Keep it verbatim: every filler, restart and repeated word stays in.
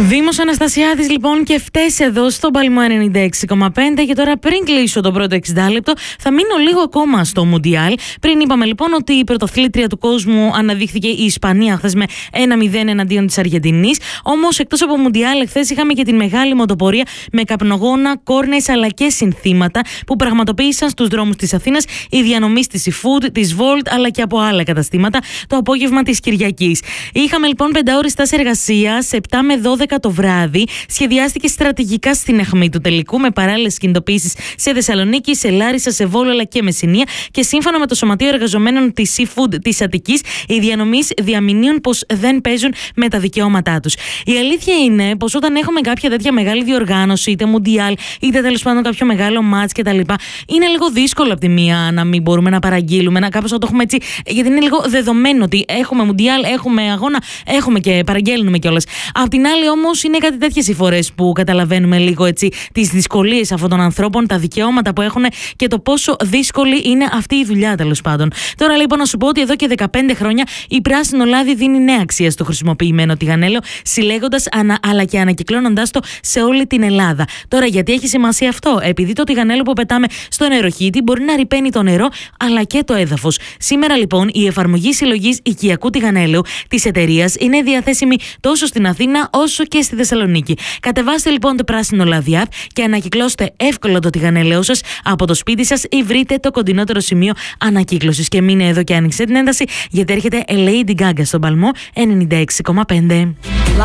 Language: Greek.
Δήμος Αναστασιάδης λοιπόν και φταίς εδώ στον Παλμό ενενήντα έξι κόμμα πέντε. Και τώρα, πριν κλείσω το πρώτο εξήντα λεπτό, θα μείνω λίγο ακόμα στο Μουντιάλ. Πριν είπαμε λοιπόν ότι η πρωτοαθλήτρια του κόσμου αναδείχθηκε η Ισπανία χθες με ένα μηδέν εναντίον της Αργεντινής. Όμως εκτός από Μουντιάλ, εχθές είχαμε και την μεγάλη μοτοπορία με καπνογόνα, κόρνες αλλά και συνθήματα που πραγματοποίησαν στους δρόμους της Αθήνας οι διανομείς της eFood, της Volt αλλά και από άλλα καταστήματα το απόγευμα της Κυριακής. Είχαμε λοιπόν πέντε ώρες στάση εργασίας, επτά με δώδεκα το βράδυ. Σχεδιάστηκε στρατηγικά στην αιχμή του τελικού, με παράλληλες κινητοποιήσεις σε Θεσσαλονίκη, σε Λάρισα, σε Βόλο αλλά και Μεσσηνία. Και σύμφωνα με το Σωματείο Εργαζομένων της eFood της Αττικής, οι διανομείς διαμηνύουν πως δεν παίζουν με τα δικαιώματά τους. Η αλήθεια είναι πως όταν έχουμε κάποια τέτοια μεγάλη διοργάνωση, είτε Μουντιάλ, είτε τέλος πάντων κάποιο μεγάλο μάτς κτλ., είναι λίγο δύσκολο από τη μία να μην μπορούμε να παραγγείλουμε, να κάπως να το έχουμε έτσι, γιατί είναι λίγο δεδομένο ότι έχουμε Μουντιάλ, έχουμε αγώνα, έχουμε και παραγγέλνουμε κιόλας. Απ' την άλλη όμως, είναι κάτι τέτοιες οι φορές που καταλαβαίνουμε λίγο έτσι τις δυσκολίες αυτών των ανθρώπων, τα δικαιώματα που έχουν και το πόσο δύσκολη είναι αυτή η δουλειά τέλος πάντων. Τώρα λοιπόν να σου πω ότι εδώ και δεκαπέντε χρόνια η Πράσινο Λάδι δίνει νέα αξία στο χρησιμοποιημένο τηγανέλαιο, συλλέγοντας ανα, αλλά και ανακυκλώνοντας το σε όλη την Ελλάδα. Τώρα, γιατί έχει σημασία αυτό? Επειδή το τηγανέλαιο που πετάμε στο νεροχύτη μπορεί να ρυπαίνει το νερό αλλά και το έδαφος. Σήμερα λοιπόν η εφαρμογή συλλογής οικιακού τηγανέλαιου της εταιρείας είναι διαθέσιμη τόσο στην Αθήνα όσο και στη Θεσσαλονίκη. Κατεβάστε λοιπόν το Πράσινο Λάδι app και ανακυκλώστε εύκολα το τηγανέλαιό σας από το σπίτι σας ή βρείτε το κοντινότερο σημείο ανακύκλωσης. Και μείνε εδώ και άνοιξε την ένταση, γιατί έρχεται Lady Gaga στον Παλμό ενενήντα έξι κόμμα πέντε.